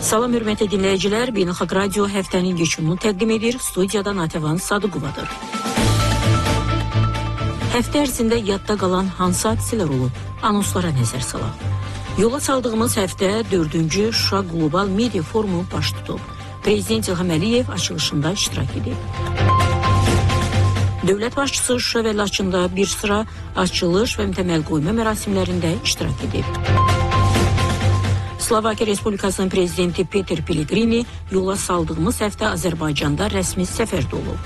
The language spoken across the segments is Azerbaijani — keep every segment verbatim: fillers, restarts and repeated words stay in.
Salam hörmətli dinləyicilər, Beynəlxalq Radio həftənin yekununu təqdim edir. Studiyada Natəvan Sadıqovadır. Həftə ərzində yadda qalan hansı hadisələr olub? Anonslara nəzər salaq. Yola saldığımız həftə dördüncü Şuşa Qlobal Media Forumu baş tutub. Prezident İlham Əliyev açılışında iştirak edib. Dövlət başçısı Şuşa və Laçında bir sıra açılış və təməl qoyma mərasimlərində iştirak edib. Slovakiya Respublikasının prezidenti Peter Pellegrini yola saldığımız həftə Azərbaycanda rəsmi səfərdə olub.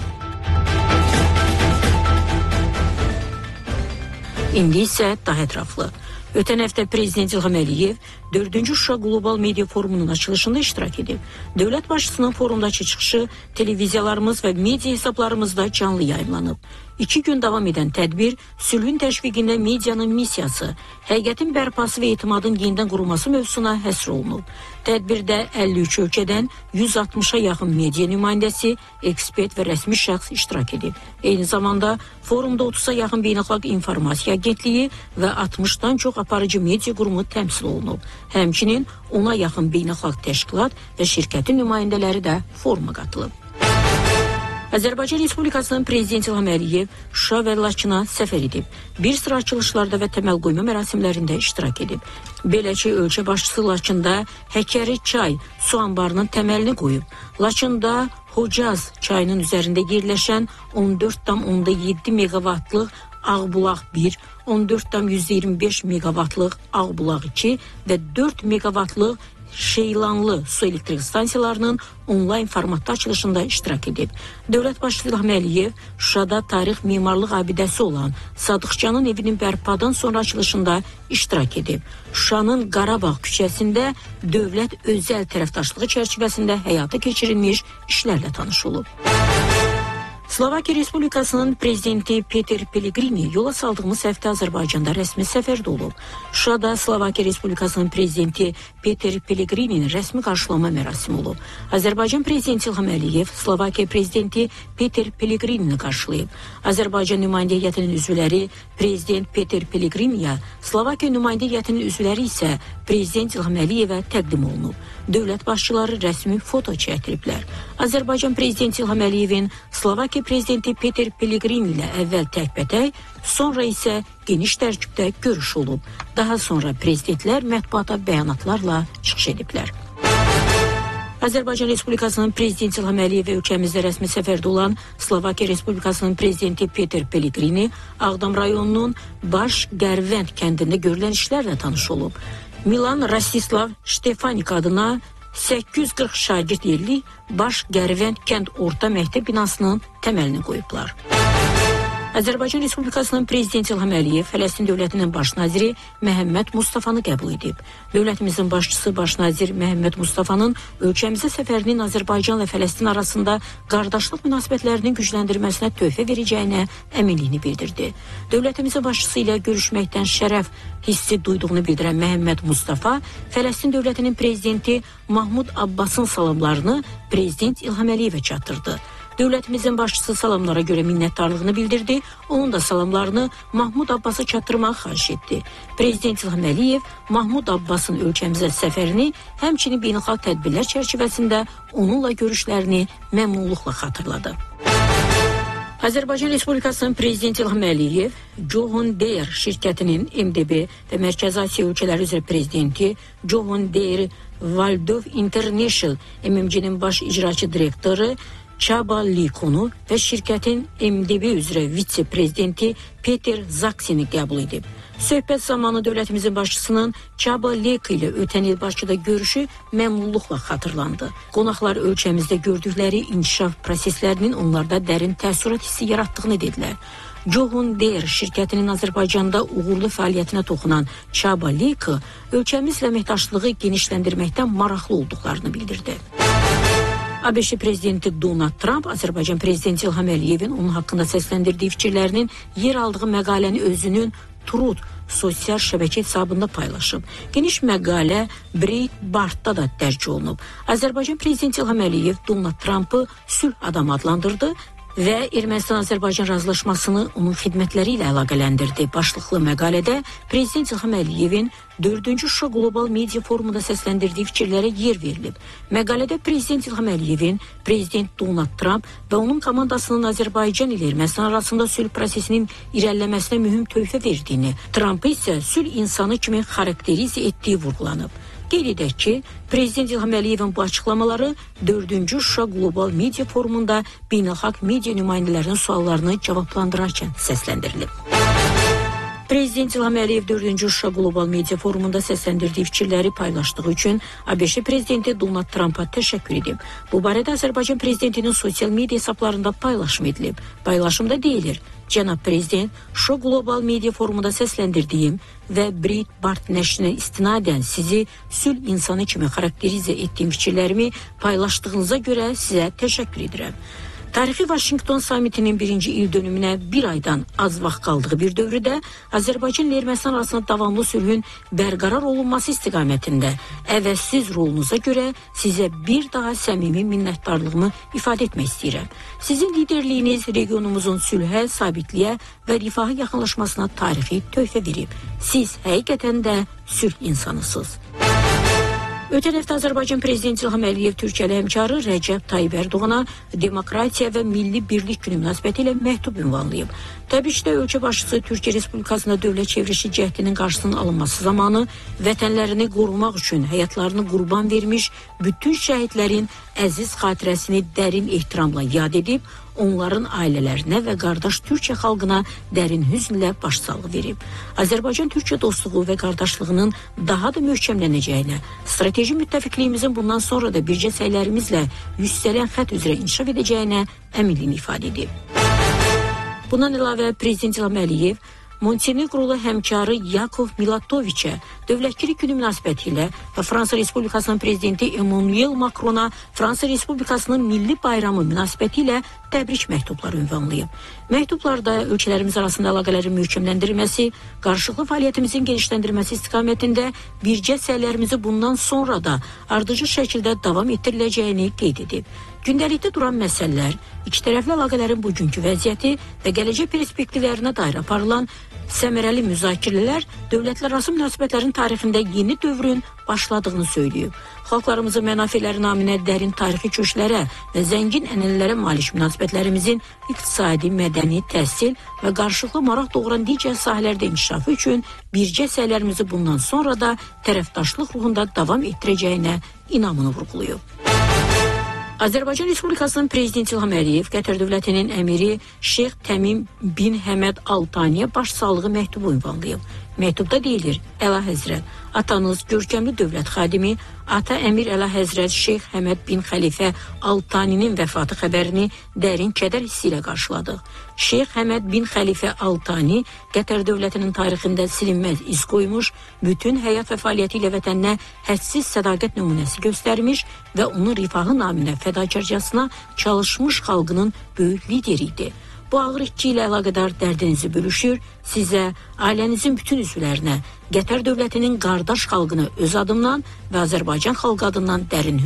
İndi isə daha ətraflı. Ötən həftə Prezident İlham Əliyev dördüncü Şuşa Qlobal Media Forumunun açılışında iştirak edib. Dövlət başçısının forumdakı çıxışı televiziyalarımız və media hesablarımızda canlı yayımlanıb. İki gün davam edən tədbir, sülhün təşviqində medianın missiyası, həqiqətin bərpası və etimadın yenidən qurulması mövzusuna həsr olunub. Tədbirdə əlli üç ölkədən yüz altmışa yaxın media nümayəndəsi, ekspert və rəsmi şəxs iştirak edib. Eyni zamanda forumda otuza yaxın beynəlxalq informasiya agentliyi və altmışdan çox aparıcı media qurumu təmsil olunub. Həmçinin ona yaxın beynəlxalq təşkilat və şirkətin nümayəndələri də foruma qatılıb. Azərbaycan Respublikasının prezidenti İlham Əliyev Şuşa və Laçına səfər edib. Bir sıra açılışlarda və təməl qoyma mərasimlərində iştirak edib. Belə ki, ölkə başçısı Laçında Həkəri çay su anbarının təməlini qoyub. Laçında Hocaz çayının üzərində yerləşən on dörd tam onda yeddi meqavatlıq Ağbulaq bir, on dörd tam yüz iyirmi beş meqavatlıq Ağbulaq iki və dörd meqavatlıq Şeylanlı su elektrik stansiyalarının onlayn formatda açılışında iştirak edib. Dövlət başçısı İlham Əliyev Şuşada tarix memarlıq abidəsi olan Sadıqcanın evinin bərpadan sonra açılışında iştirak edib. Şuşanın Qarabağ küçəsində dövlət özəl tərəfdaşlığı çərçivəsində həyata keçirilmiş işlərlə tanış olub. Slovakiya Respublikasının prezidenti Peter Pellegrini yola saldığımız həftə Azərbaycanda rəsmi səfərdə olub. Şuşada Slovakiya Respublikasının prezidenti Peter Pellegrininin rəsmi qarşılama mərasimi olub. Azərbaycan prezidenti İlham Əliyev Slovakiya prezidenti Peter Pellegrinini qarşılayıb. Azərbaycan nümayəndə heyətinin üzvləri prezident Peter Pellegriniyə, Slovakiya nümayəndə heyətinin üzvləri isə prezident İlham Əliyevə təqdim olunub. Dövlət başçıları rəsmi foto çəkdiriblər. Azərbaycan prezidenti İlham Əliyevin Slovakiya prezidenti Peter Pellegrini ilə əvvəl təkbətək, sonra isə geniş tərkibdə görüş olub. Daha sonra prezidentlər mətbuata bəyanatlarla çıxış ediblər. Azərbaycan Respublikasının prezidenti İlham Əliyev və ölkəmizdə rəsmi səfərdə olan Slovakiya Respublikasının prezidenti Peter Pellegrini Ağdam rayonunun Baş Gərvənd kəndində görülən işlərlə tanış olub. Milan Rastislav Ştefanik adına səkkiz yüz qırx şagird yerli Baş Gərvənd kənd orta məktəb binasının təməlini qoyublar. Azərbaycan Respublikasının prezidenti İlham Əliyev Fələstin dövlətinin baş naziri Məhəmməd Mustafanı qəbul edib. Dövlətimizin başçısı baş nazir Məhəmməd Mustafanın ölkəmizə səfərinin Azərbaycan və Fələstin arasında qardaşlıq münasibətlərinin gücləndirməsinə töhfə verəcəyinə əminliyini bildirdi. Dövlətimizin başçısı ilə görüşməkdən şərəf hissi duyduğunu bildirən Məhəmməd Mustafa, Fələstin dövlətinin prezidenti Mahmud Abbasın salamlarını prezident İlham Əliyevə çatdırdı. Dövlətimizin başçısı salamlara görə minnətdarlığını bildirdi, onun da salamlarını Mahmud Abbası çatdırmağı xahiş etdi. Prezident İlham Əliyev Mahmud Abbasın ölkəmizə səfərini, həmçinin beynəlxalq tədbirlər çərçivəsində onunla görüşlərini məmnunluqla xatırladı. Azərbaycan Respublikasının prezidenti İlham Əliyev John Deere şirkətinin M D B və Mərkəzi Asiya ölkələri üzrə prezidenti John Deere Waldorf International M M C-nin baş icraçı direktoru Çaba Likonu və şirkətin M D B üzrə vitse-prezidenti Peter Zaksini qəbul edib. Söhbət zamanı dövlətimizin başçısının Çaba Liko ilə ötən il Bakıda görüşü məmnunluqla xatırlandı. Qonaqlar ölkəmizdə gördükləri inkişaf proseslərinin onlarda dərin təəssürat hissi yaratdığını dedilər. John Deere şirkətinin Azərbaycanda uğurlu fəaliyyətinə toxunan Çaba Liko ölkəmizlə əməkdaşlığı genişləndirməkdən maraqlı olduqlarını bildirdi. ABŞ prezidenti Donald Trump Azərbaycan prezidenti İlham Əliyevin onun haqqında səsləndirdiyi fikirlərinin yer aldığı məqaləni özünün Truth sosial şəbəkə hesabında paylaşıb. Geniş məqalə Breitbartda da dərc olunub. Azərbaycan prezidenti İlham Əliyev Donald Trump'ı sülh adamı adlandırdı. və Ermənistan-Azərbaycan razılaşmasını onun xidmətləri ilə əlaqələndirdi. Başlıqlı məqalədə Prezident İlham Əliyevin dördüncü Şuşa Qlobal Media Forumunda səsləndirdiyi fikirlərə yer verilib. Məqalədə Prezident İlham Əliyevin Prezident Donald Trump və onun komandasının Azərbaycan ilə Ermənistan arasında sülh prosesinin irəliləməsinə mühüm töhfə verdiyini, Trump isə sülh insanı kimi xarakterizə etdiyi vurğulanıb. Qeyd edək ki, Prezident İlham Əliyevin bu açıqlamaları dördüncü Şuşa Qlobal Media Forumunda beynəlxalq media nümayəndələrinin suallarını cavablandırarkən səsləndirilib. Prezident İlham Əliyev dördüncü Şuşa Qlobal Media Forumunda səsləndirdiyi fikirləri paylaşdığı üçün ABŞ prezidenti Donald Trumpa təşəkkür edib. Bu barədə Azərbaycan prezidentinin sosial media hesablarında paylaşım edilib. Paylaşımda deyilir: Cənab Prezident, Şuşa Qlobal Media Forumunda səsləndirdiyim və Breitbart nəşrinə istinadən sizi sülh insanı kimi xarakterizə etdiyim fikirlərimi paylaşdığınıza görə sizə təşəkkür edirəm. Tarixi Vaşinqton samitinin birinci il dönümünə bir aydan az vaxt qaldığı bir dövrdə Azərbaycan ilə Ermənistan arasında davamlı sülhün bərqərar olunması istiqamətində əvəzsiz rolunuza görə sizə bir daha səmimi minnətdarlığımı ifadə etmək istəyirəm. Sizin liderliyiniz regionumuzun sülhə, sabitliyə və rifaha yaxınlaşmasına tarixi töhfə verib. Siz həqiqətən də sülh insanısınız. Ötən həftə Azərbaycan Prezidenti İlham Əliyev Türkiyəli həmkarı Rəcəb Tayyib Ərdoğana Demokratiya və Milli Birlik Günü münasibətilə məktub ünvanlayıb. Təbrikdə ölkə başçısı Türkiyə Respublikasında dövlət çevrilişi cəhdinin qarşısının alınması zamanı vətənlərini qorumaq üçün həyatlarını qurban vermiş bütün şəhidlərin əziz xatirəsini dərin ehtiramla yad edib, onların ailələrinə və qardaş Türkiyə xalqına dərin hüznlə başsağlığı verib. Azərbaycan-Türkiyə dostluğu və qardaşlığının daha da möhkəmlənəcəyinə, strateji müttəfiqliyimizin bundan sonra da bircə səylərimizlə yüksələn xətt üzrə inkişaf edəcəyinə əminliyini ifadə edib. Bundan əlavə Prezident İlham Əliyev Monteneqrolu həmkarı Yakov Milatoviçə Dövlətçilik Günü münasibətilə və Fransa Respublikasının prezidenti Emmanuel Macrona Fransa Respublikasının milli bayramı münasibətilə təbrik məktubları ünvanlayıb. Məktublarda ölkələrimiz arasında əlaqələrin möhkəmləndirilməsi, qarşılıqlı fəaliyyətimizin genişləndirilməsi istiqamətində bircə səylərimizi bundan sonra da ardıcıl şəkildə davam etdiriləcəyini qeyd edib. Gündəlikdə duran məsələlər, ikitərəfli əlaqələrin bugünkü vəziyyəti və gələcək perspektivlərinə dair aparılan səmərəli müzakirələr dövlətlərarası münasibətlərin tarixində yeni dövrün başladığını söyləyib. Xalqlarımızın mənafeləri naminə dərin tarixi köşklərə və zəngin ənənələrə malik münasibətlərimizin iqtisadi, mədəni, təhsil və qarşılıqlı maraq doğuran digər sahələrdə inkişafı üçün bircə səylərimizi bundan sonra da tərəfdaşlıq ruhunda davam etdirəcəyinə inamını vurğulayıb. Azərbaycan Respublikasının Prezidenti İlham Əliyev Qətər dövlətinin əmiri Şeyx Təmim bin Həməd Al Thaniyə başsağlığı məktubu ünvanlayıb. Məktubda deyilir: Əlahəzrət, atanız görkəmli dövlət xadimi Ata Əmir Əlahəzrət Şeyx Həməd bin Xəlifə Al Thaninin vəfatı xəbərini dərin kədər hissi ilə qarşıladıq. Şeyx Həməd bin Xəlifə Al Thani Qətər dövlətinin tarixində silinməz iz qoymuş, bütün həyat və fəaliyyəti ilə vətəninə hədsiz sədaqət nümunəsi göstərmiş və onun rifahı naminə fədakarcasına çalışmış xalqının böyük lideri idi. Bu ağır itki ilə əlaqədar dərdinizi bölüşür, sizə, ailənizin bütün üzvlərinə, Qətər dövlətinin qardaş xalqına öz adımdan və Azərbaycan xalqı adından dərin